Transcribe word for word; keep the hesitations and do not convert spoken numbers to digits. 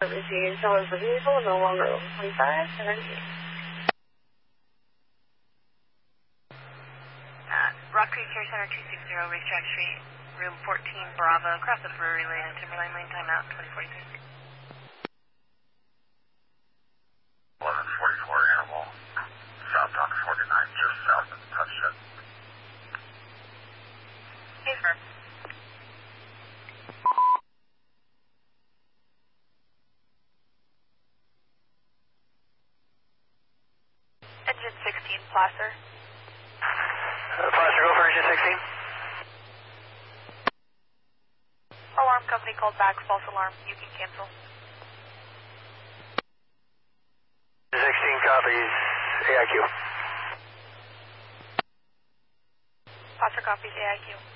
Receiving someone for vehicle, no longer over twenty-five, seventy. Uh, Rock Creek Care Center two sixty, Racetrack Street, room fourteen, Bravo, across the Brewery Lane and Timberline Lane, timeout twenty forty-three. eleven forty-four Animal, southbound forty-nine, just south of Touchdown. Hey, sir. Engine sixteen, Placer. Uh, Placer, go for engine sixteen. Alarm company called back, false alarm. You can cancel. sixteen copies, A I Q. Placer copies, A I Q.